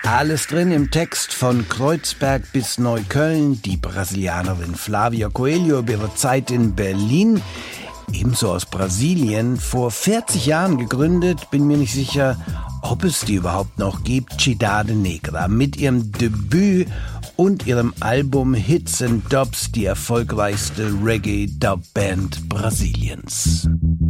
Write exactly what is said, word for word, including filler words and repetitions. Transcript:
Alles drin im Text von Kreuzberg bis Neukölln. Die Brasilianerin Flavia Coelho über ihre Zeit in Berlin, ebenso aus Brasilien, vor vierzig Jahren gegründet. Bin mir nicht sicher, ob es die überhaupt noch gibt. Cidade Negra mit ihrem Debüt und ihrem Album Hits and Dubs, die erfolgreichste Reggae-Dub-Band Brasiliens.